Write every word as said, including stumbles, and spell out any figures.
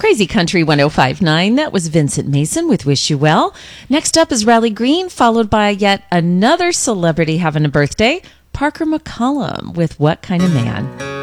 Crazy Country one oh five point nine. That was Vincent Mason with Wish You Well. Next up is Riley Green, followed by yet another celebrity having a birthday, Parker McCollum with What Kind of Man.